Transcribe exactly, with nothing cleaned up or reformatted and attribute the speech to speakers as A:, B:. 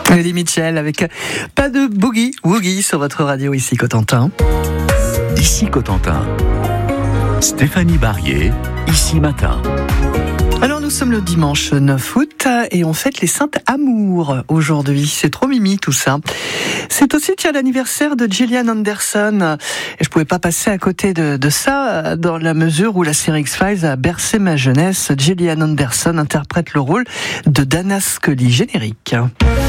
A: Eddie Mitchell avec pas de boogie woogie sur votre radio, ici Cotentin.
B: Ici Cotentin. Stéphanie Barrier, ici Matin.
A: Alors nous sommes le dimanche neuf août et on fête les Saintes Amours aujourd'hui. C'est trop mimi tout ça. C'est aussi tiens, l'anniversaire de Gillian Anderson. Et je pouvais pas passer à côté de, de ça dans la mesure où la série X-Files a bercé ma jeunesse. Gillian Anderson interprète le rôle de Dana Scully. Générique.